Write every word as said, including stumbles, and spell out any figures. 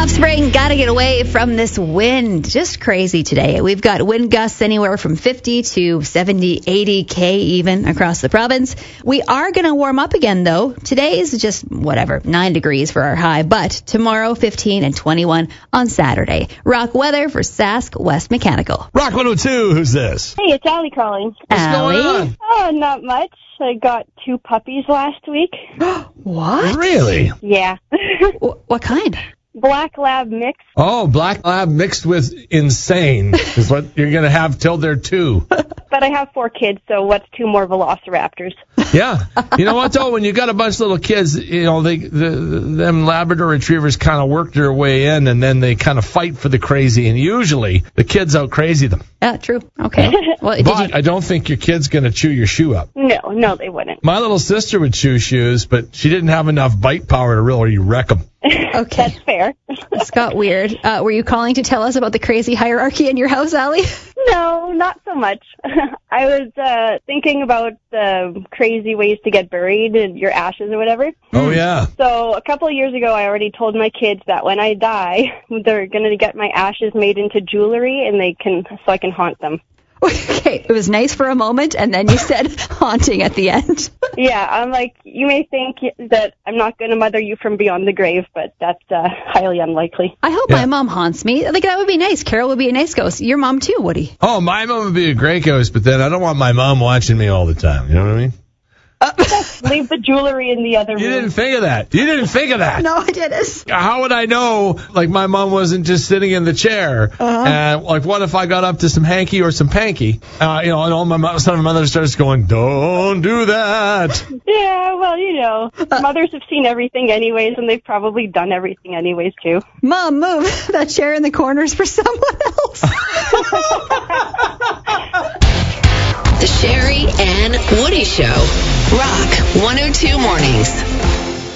off spring, got to get away from this wind. Just crazy today. We've got wind gusts anywhere from fifty to seventy, eighty K even across the province. We are going to warm up again, though. Today is just, whatever, nine degrees for our high, but tomorrow fifteen and twenty-one on Saturday. Rock weather for Sask West Mechanical. Rock one oh two, who's this? Hey, it's Allie calling. What's Allie? going on? Oh, not much. I got two puppies last week. What? Really? Yeah. Wh- What kind? Black lab mix. Oh, black lab mixed with insane is what you're going to have till they're two. But I have four kids, so what's two more velociraptors? Yeah. You know what, though? When you got a bunch of little kids, you know, they the, them Labrador Retrievers kind of work their way in, and then they kind of fight for the crazy, and usually the kids out crazy them. Yeah, true. Okay. Well, did But you... I don't think your kid's going to chew your shoe up. No, no, they wouldn't. My little sister would chew shoes, but she didn't have enough bite power to really wreck them. Okay. That's fair. This got weird. Uh, were you calling to tell us about the crazy hierarchy in your house, Allie? No, not so much. I was uh, thinking about the crazy ways to get buried and your ashes or whatever. Oh, yeah. So a couple of years ago, I already told my kids that when I die, they're going to get my ashes made into jewelry, and they can so I can haunt them. Okay, it was nice for a moment, and then you said haunting at the end. Yeah, I'm like, you may think that I'm not going to mother you from beyond the grave, but that's uh, highly unlikely. I hope Yeah. my mom haunts me. Like, that would be nice. Carol would be a nice ghost. Your mom, too, Woody. Oh, my mom would be a great ghost, but then I don't want my mom watching me all the time. You know what I mean? Leave the jewelry in the other room. You didn't think of that. You didn't think of that. No, I didn't. How would I know, like, my mom wasn't just sitting in the chair? Uh-huh. And, like, what if I got up to some hanky or some panky? Uh, you know, and all my mo- son and mother starts going, don't do that. Yeah, well, you know, mothers have seen everything anyways, and they've probably done everything anyways, too. Mom, move. That chair in the corner's for someone else. The Sherry and Woody Show. Rock one oh two Mornings.